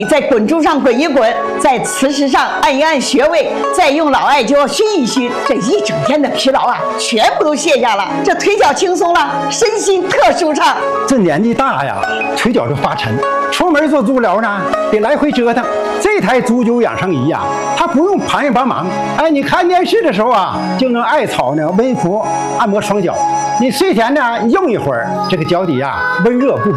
在滚珠上滚一滚，在磁石上按一按穴位，再用老艾灸熏一熏，这一整天的疲劳啊，全部都卸下了。这腿脚轻松了，身心特舒畅。 这年纪大呀，腿脚就发沉，出门做足疗呢，得来回折腾。这台足灸养生仪呀，它不用盘一帮忙，哎，你看电视的时候啊，就能艾草呢温敷按摩双脚。你睡前呢用一会儿，这个脚底呀温热不。